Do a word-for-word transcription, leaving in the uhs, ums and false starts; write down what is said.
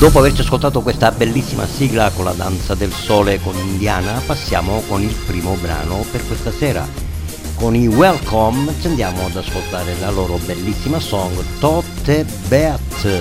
Dopo averci ascoltato questa bellissima sigla con la danza del sole con Indiana, passiamo con il primo brano per questa sera. Con i Welcome ci andiamo ad ascoltare la loro bellissima song Tote Beat.